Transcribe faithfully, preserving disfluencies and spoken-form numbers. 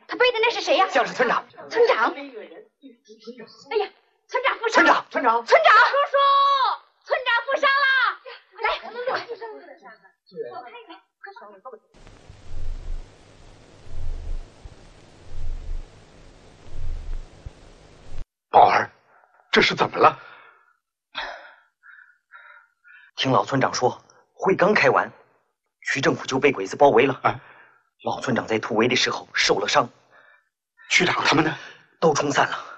他背的那是谁呀？ 像是村长。 村长。哎呀，村长负伤。 村长，村长， 村长，叔叔，村长负伤了。来，我们快负伤了。我看一看，快上来，快！ 宝儿，这是怎么了？ 听老村长说，会刚开完，区政府就被鬼子包围了。 啊， 老村长在突围的时候受了伤， 区长他们呢？ 都冲散了。